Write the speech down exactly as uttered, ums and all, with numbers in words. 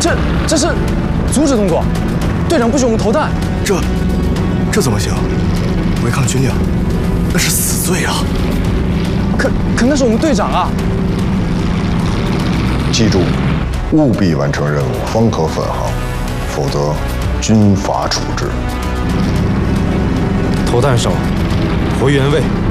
这这是阻止动作，队长不许我们投弹。 这这怎么行？违抗军令，那是死罪啊！ 可可那是我们队长啊！ 记住，务必完成任务，方可返航，否则军法处置。 投弹手，回原位。